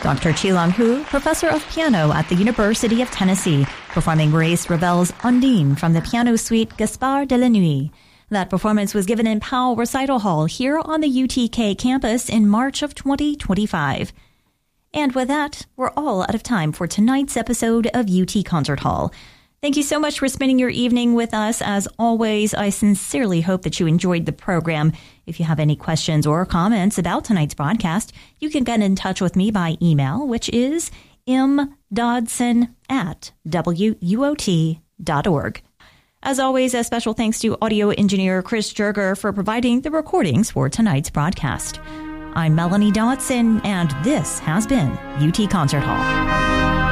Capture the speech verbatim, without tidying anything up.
Doctor Qilong Hu, professor of piano at the University of Tennessee, performing Maurice Ravel's Undine from the piano suite Gaspard de la Nuit. That performance was given in Powell Recital Hall here on the U T K campus in March of twenty twenty-five. And with that, we're all out of time for tonight's episode of U T Concert Hall. Thank you so much for spending your evening with us. As always, I sincerely hope that you enjoyed the program. If you have any questions or comments about tonight's broadcast, you can get in touch with me by email, which is m dodson at w u o t dot org. As always, a special thanks to audio engineer Chris Jerger for providing the recordings for tonight's broadcast. I'm Melanie Dodson, and this has been U T Concert Hall.